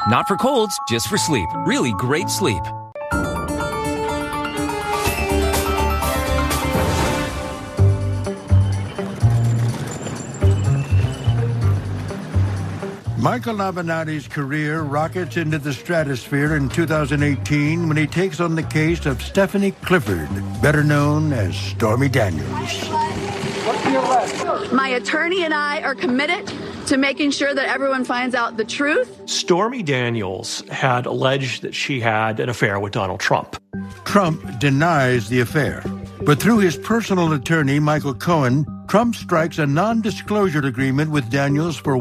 Not for colds, just for sleep. Really great sleep. Michael Avenatti's career rockets into the stratosphere in 2018 when he takes on the case of Stephanie Clifford, better known as Stormy Daniels. My attorney and I are committed to making sure that everyone finds out the truth. Stormy Daniels had alleged that she had an affair with Donald Trump. Trump denies the affair, but through his personal attorney, Michael Cohen, Trump strikes a non-disclosure agreement with Daniels for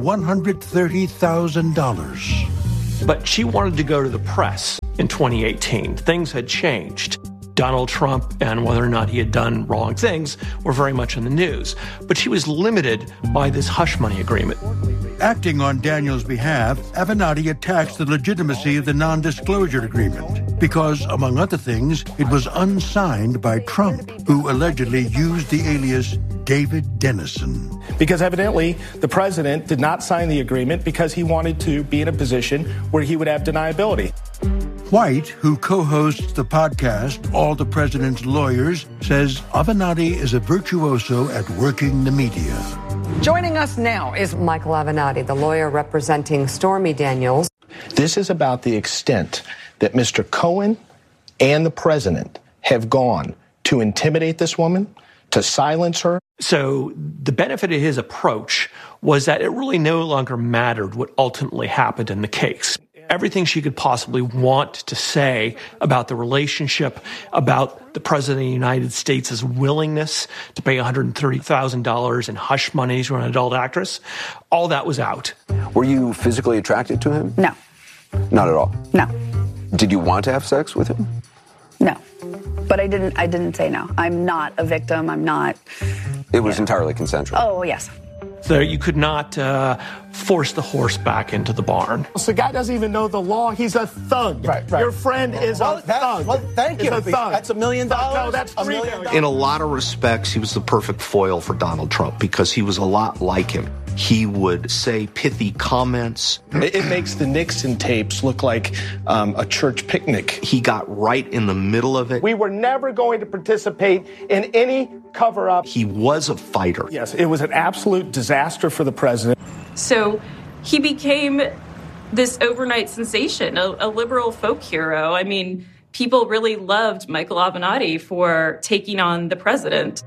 $130,000. But she wanted to go to the press in 2018. Things had changed. Donald Trump and whether or not he had done wrong things were very much in the news. But she was limited by this hush money agreement. Acting on Daniels' behalf, Avenatti attacks the legitimacy of the non-disclosure agreement because, among other things, it was unsigned by Trump, who allegedly used the alias David Dennison. Because evidently the president did not sign the agreement because he wanted to be in a position where he would have deniability. White, who co-hosts the podcast All the President's Lawyers, says Avenatti is a virtuoso at working the media. Joining us now is Michael Avenatti, the lawyer representing Stormy Daniels. This is about the extent that Mr. Cohen and the president have gone to intimidate this woman, to silence her. So the benefit of his approach was that it really no longer mattered what ultimately happened in the case. Everything she could possibly want to say about the relationship, about the President of the United States' willingness to pay $130,000 in hush money to an adult actress, all that was out. Were you physically attracted to him? No. Not at all? No. Did you want to have sex with him? No. But I didn't say no. I'm not a victim. I'm not. It was entirely consensual? Oh, yes. So you could not force the horse back into the barn. The guy doesn't even know the law. He's a thug. Right. Your friend is a thug. Well, thank you. That's $1 million. No, that's $3 million. In a lot of respects, he was the perfect foil for Donald Trump because he was a lot like him. He would say pithy comments. It makes the Nixon tapes look like a church picnic. He got right in the middle of it. We were never going to participate in any cover-up. He was a fighter. Yes, it was an absolute disaster for the president. So he became this overnight sensation, a liberal folk hero. I mean, people really loved Michael Avenatti for taking on the president.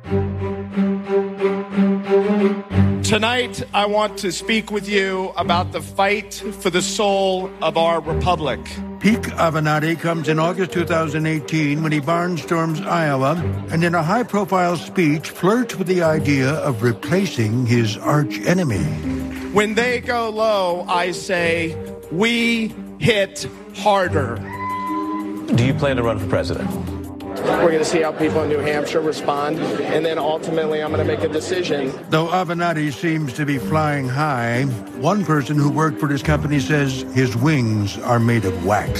Tonight, I want to speak with you about the fight for the soul of our republic. Peak Avenatti comes in August 2018 when he barnstorms Iowa and in a high-profile speech flirts with the idea of replacing his arch-enemy. When they go low, I say, we hit harder. Do you plan to run for president? We're going to see how people in New Hampshire respond, and then ultimately I'm going to make a decision. Though Avenatti seems to be flying high, one person who worked for his company says his wings are made of wax.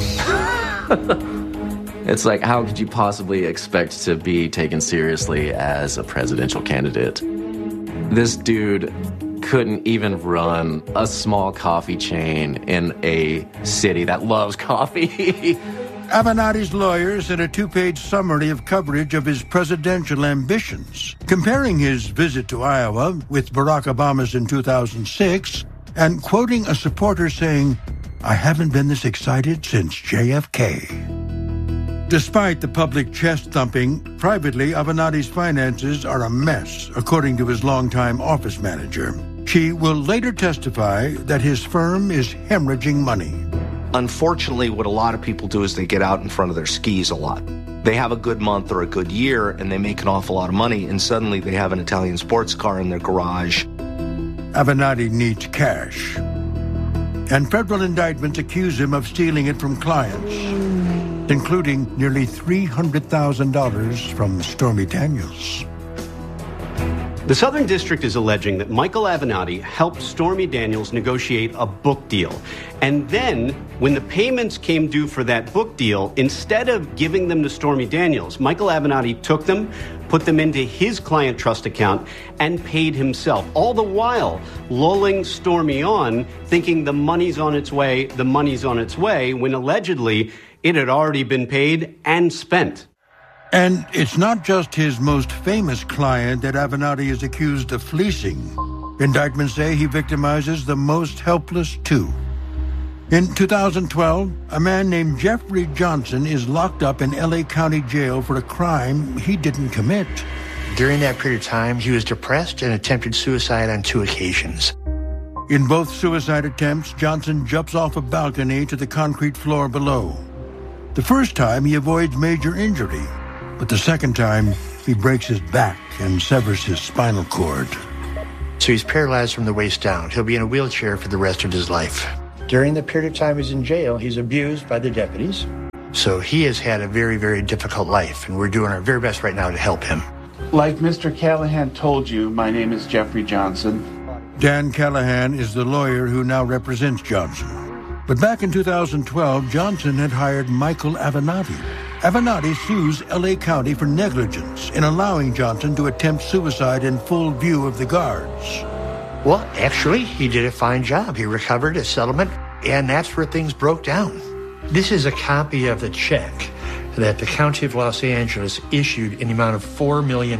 It's like, how could you possibly expect to be taken seriously as a presidential candidate? This dude couldn't even run a small coffee chain in a city that loves coffee. Avenatti's lawyers sent a 2-page summary of coverage of his presidential ambitions, comparing his visit to Iowa with Barack Obama's in 2006, and quoting a supporter saying, "I haven't been this excited since JFK." Despite the public chest-thumping, privately, Avenatti's finances are a mess, according to his longtime office manager. She will later testify that his firm is hemorrhaging money. Unfortunately, what a lot of people do is they get out in front of their skis a lot. They have a good month or a good year, and they make an awful lot of money, and suddenly they have an Italian sports car in their garage. Avenatti needs cash. And federal indictments accuse him of stealing it from clients, including nearly $300,000 from Stormy Daniels. The Southern District is alleging that Michael Avenatti helped Stormy Daniels negotiate a book deal. And then, when the payments came due for that book deal, instead of giving them to Stormy Daniels, Michael Avenatti took them, put them into his client trust account, and paid himself. All the while, lulling Stormy on, thinking the money's on its way, when allegedly it had already been paid and spent. And it's not just his most famous client that Avenatti is accused of fleecing. Indictments say he victimizes the most helpless, too. In 2012, a man named Jeffrey Johnson is locked up in L.A. County Jail for a crime he didn't commit. During that period of time, he was depressed and attempted suicide on 2 occasions. In both suicide attempts, Johnson jumps off a balcony to the concrete floor below. The first time, he avoids major injury. But the second time, he breaks his back and severs his spinal cord. So he's paralyzed from the waist down. He'll be in a wheelchair for the rest of his life. During the period of time he's in jail, he's abused by the deputies. So he has had a very, very difficult life, and we're doing our very best right now to help him. Like Mr. Callahan told you, my name is Jeffrey Johnson. Dan Callahan is the lawyer who now represents Johnson. But back in 2012, Johnson had hired Michael Avenatti. Avenatti sues L.A. County for negligence in allowing Johnson to attempt suicide in full view of the guards. Well, actually, he did a fine job. He recovered a settlement, and that's where things broke down. This is a copy of the check that the County of Los Angeles issued in the amount of $4 million.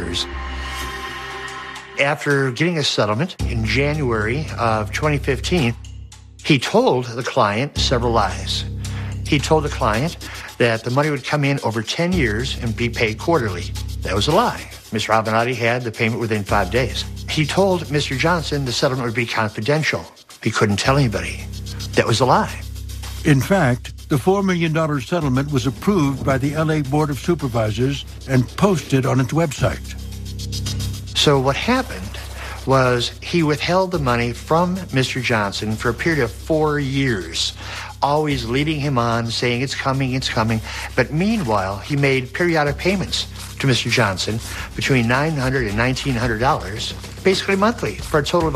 After getting a settlement in January of 2015, he told the client several lies. He told the client that the money would come in over 10 years and be paid quarterly. That was a lie. Mr. Avenatti had the payment within 5 days. He told Mr. Johnson the settlement would be confidential. He couldn't tell anybody. That was a lie. In fact, the $4 million settlement was approved by the L.A. Board of Supervisors and posted on its website. So what happened was he withheld the money from Mr. Johnson for a period of 4 years, always leading him on, saying it's coming. But meanwhile, he made periodic payments to Mr. Johnson between $900 and $1,900, basically monthly, for a total of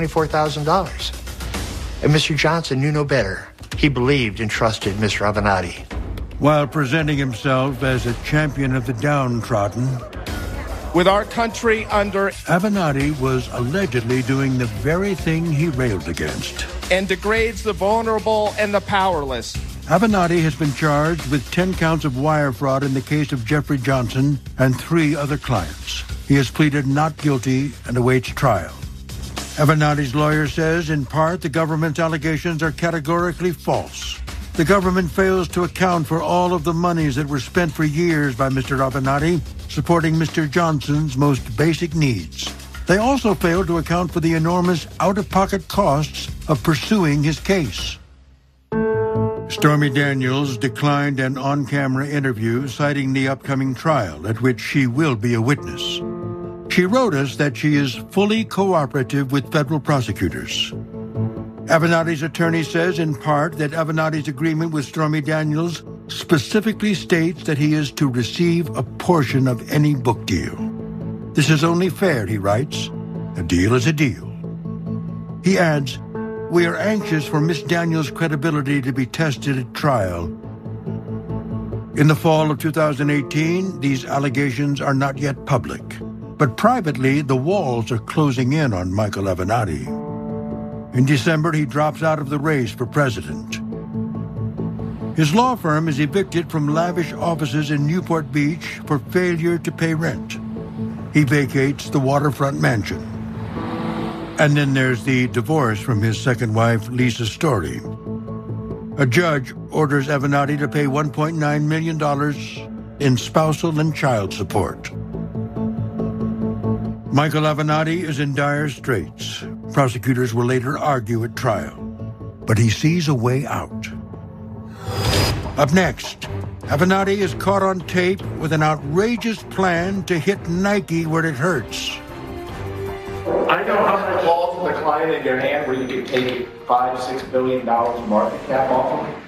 $124,000. And Mr. Johnson knew no better. He believed and trusted Mr. Avenatti. While presenting himself as a champion of the downtrodden, with our country under Avenatti was allegedly doing the very thing he railed against. And degrades the vulnerable and the powerless. Avenatti has been charged with 10 counts of wire fraud in the case of Jeffrey Johnson and 3 other clients. He has pleaded not guilty and awaits trial. Avenatti's lawyer says, in part, the government's allegations are categorically false. The government fails to account for all of the monies that were spent for years by Mr. Avenatti, supporting Mr. Johnson's most basic needs. They also fail to account for the enormous out-of-pocket costs of pursuing his case. Stormy Daniels declined an on-camera interview citing the upcoming trial at which she will be a witness. She wrote us that she is fully cooperative with federal prosecutors. Avenatti's attorney says in part that Avenatti's agreement with Stormy Daniels specifically states that he is to receive a portion of any book deal. This is only fair, he writes. A deal is a deal. He adds, we are anxious for Miss Daniels' credibility to be tested at trial. In the fall of 2018, these allegations are not yet public. But privately, the walls are closing in on Michael Avenatti. In December, he drops out of the race for president. His law firm is evicted from lavish offices in Newport Beach for failure to pay rent. He vacates the waterfront mansion. And then there's the divorce from his second wife, Lisa Story. A judge orders Avenatti to pay $1.9 million in spousal and child support. Michael Avenatti is in dire straits. Prosecutors will later argue at trial. But he sees a way out. Up next, Avenatti is caught on tape with an outrageous plan to hit Nike where it hurts. I know how many balls with a client in your hand where you could take $5-6 billion market cap off of them.